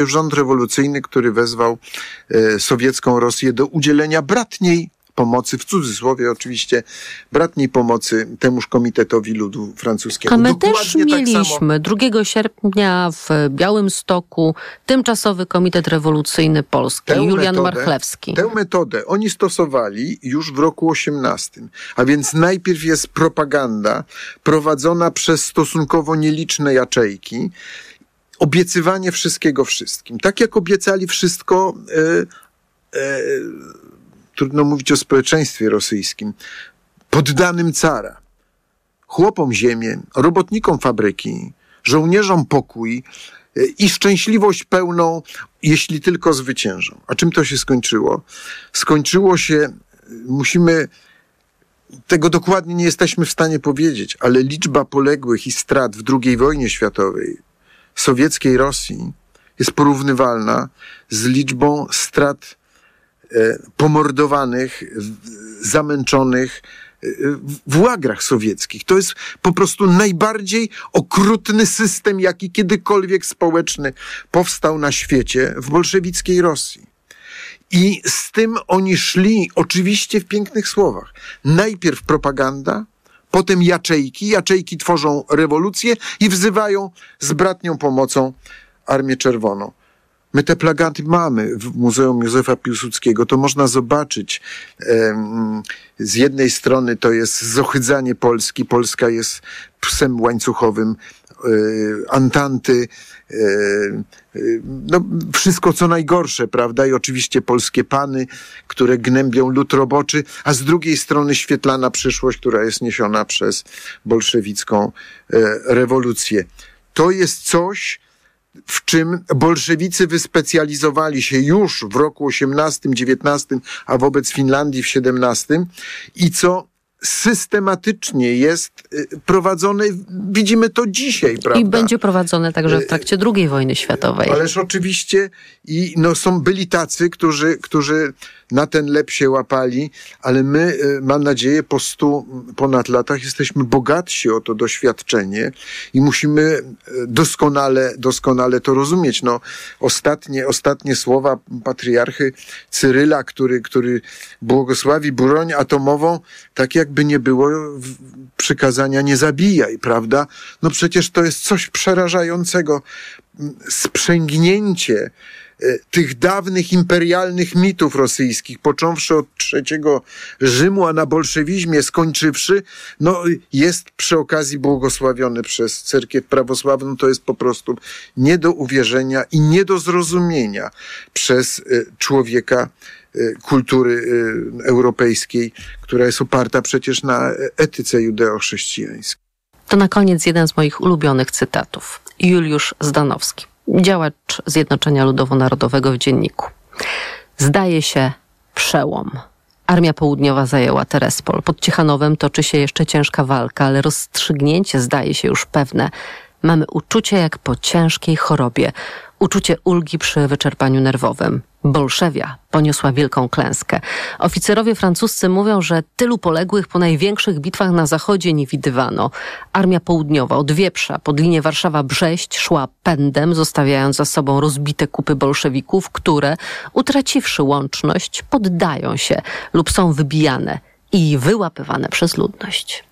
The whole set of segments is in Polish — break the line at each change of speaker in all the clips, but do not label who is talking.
Rząd rewolucyjny, który wezwał sowiecką Rosję do udzielenia bratniej pomocy, w cudzysłowie oczywiście, bratniej pomocy temuż Komitetowi Ludu Francuskiemu.
A my też mieliśmy 2 sierpnia w Białymstoku tymczasowy Komitet Rewolucyjny Polski, Julian Marchlewski.
Tę metodę oni stosowali już w roku 18. A więc najpierw jest propaganda prowadzona przez stosunkowo nieliczne jaczejki, obiecywanie wszystkiego wszystkim. Tak jak obiecali wszystko, trudno mówić o społeczeństwie rosyjskim, poddanym cara. Chłopom ziemię, robotnikom fabryki, żołnierzom pokój i szczęśliwość pełną, jeśli tylko zwyciężą. A czym to się skończyło? Skończyło się, tego dokładnie nie jesteśmy w stanie powiedzieć, ale liczba poległych i strat w II wojnie światowej sowieckiej Rosji jest porównywalna z liczbą strat pomordowanych, zamęczonych w łagrach sowieckich. To jest po prostu najbardziej okrutny system, jaki kiedykolwiek społeczny powstał na świecie w bolszewickiej Rosji. I z tym oni szli oczywiście w pięknych słowach. Najpierw propaganda, potem jaczejki. Jaczejki tworzą rewolucję i wzywają z bratnią pomocą Armię Czerwoną. My te plakaty mamy w Muzeum Józefa Piłsudskiego. To można zobaczyć. Z jednej strony to jest zohydzanie Polski. Polska jest psem łańcuchowym Antanty. No, wszystko co najgorsze, prawda? I oczywiście polskie pany, które gnębią lud roboczy, a z drugiej strony świetlana przyszłość, która jest niesiona przez bolszewicką rewolucję. To jest coś, w czym bolszewicy wyspecjalizowali się już w roku 18, 19, a wobec Finlandii w 17 i co systematycznie jest prowadzone, widzimy to dzisiaj, prawda?
I będzie prowadzone także w trakcie II wojny światowej.
Ależ oczywiście byli tacy, którzy na ten lep się łapali, ale my, mam nadzieję, po 100 ponad latach jesteśmy bogatsi o to doświadczenie i musimy doskonale to rozumieć. No, ostatnie słowa patriarchy Cyryla, który błogosławi broń atomową, tak jakby nie było przykazania nie zabijaj, prawda? No przecież to jest coś przerażającego. Sprzęgnięcie tych dawnych imperialnych mitów rosyjskich, począwszy od III Rzymu, a na bolszewizmie skończywszy, no jest przy okazji błogosławiony przez cerkiew prawosławną. To jest po prostu nie do uwierzenia i nie do zrozumienia przez człowieka kultury europejskiej, która jest oparta przecież na etyce judeo-chrześcijańskiej.
To na koniec jeden z moich ulubionych cytatów. Juliusz Zdanowski, działacz Zjednoczenia Ludowo-Narodowego w Dzienniku. Zdaje się przełom. Armia Południowa zajęła Terespol. Pod Ciechanowem toczy się jeszcze ciężka walka, ale rozstrzygnięcie zdaje się już pewne. Mamy uczucie jak po ciężkiej chorobie. Uczucie ulgi przy wyczerpaniu nerwowym. Bolszewia poniosła wielką klęskę. Oficerowie francuscy mówią, że tylu poległych po największych bitwach na zachodzie nie widywano. Armia Południowa od Wieprza pod linię Warszawa-Brześć szła pędem, zostawiając za sobą rozbite kupy bolszewików, które, utraciwszy łączność, poddają się lub są wybijane i wyłapywane przez ludność.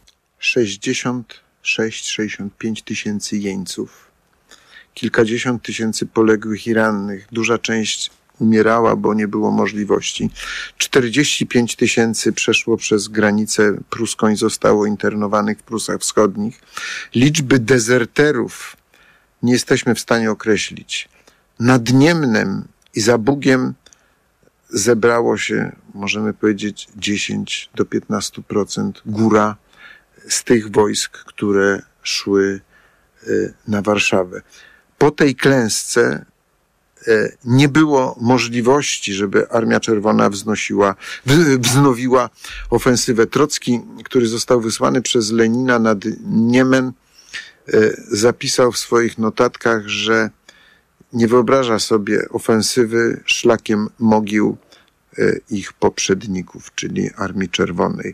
66-65 tysięcy jeńców, kilkadziesiąt tysięcy poległych i rannych, duża część umierała, bo nie było możliwości. 45 tysięcy przeszło przez granicę pruską i zostało internowanych w Prusach Wschodnich. Liczby dezerterów nie jesteśmy w stanie określić. Nad Niemnem i za Bugiem zebrało się, możemy powiedzieć, 10 do 15% góra z tych wojsk, które szły na Warszawę. Po tej klęsce nie było możliwości, żeby Armia Czerwona wznowiła ofensywę. Trocki, który został wysłany przez Lenina nad Niemen, zapisał w swoich notatkach, że nie wyobraża sobie ofensywy szlakiem mogił ich poprzedników, czyli Armii Czerwonej.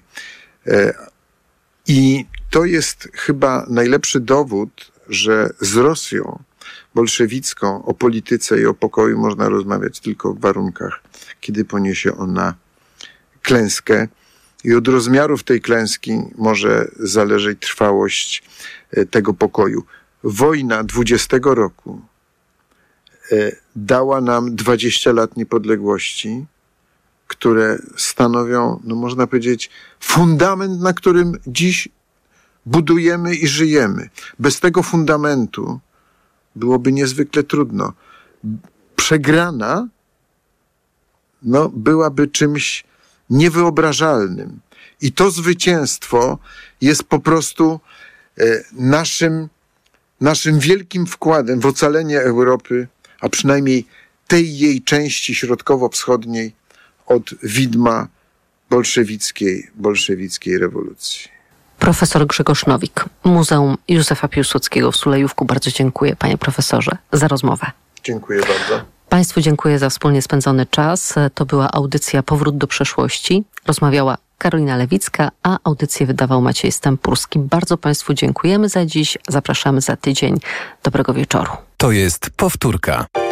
I to jest chyba najlepszy dowód, że z Rosją bolszewicką, o polityce i o pokoju można rozmawiać tylko w warunkach, kiedy poniesie ona klęskę. I od rozmiarów tej klęski może zależeć trwałość tego pokoju. Wojna 20 roku dała nam 20 lat niepodległości, które stanowią, no można powiedzieć, fundament, na którym dziś budujemy i żyjemy. Bez tego fundamentu byłoby niezwykle trudno. Przegrana byłaby czymś niewyobrażalnym. I to zwycięstwo jest po prostu naszym wielkim wkładem w ocalenie Europy, a przynajmniej tej jej części środkowo-wschodniej od widma bolszewickiej rewolucji.
Profesor Grzegorz Nowik, Muzeum Józefa Piłsudskiego w Sulejówku. Bardzo dziękuję, panie profesorze, za rozmowę.
Dziękuję bardzo.
Państwu dziękuję za wspólnie spędzony czas. To była audycja Powrót do przeszłości. Rozmawiała Karolina Lewicka, a audycję wydawał Maciej Stępurski. Bardzo państwu dziękujemy za dziś. Zapraszamy za tydzień. Dobrego wieczoru.
To jest powtórka.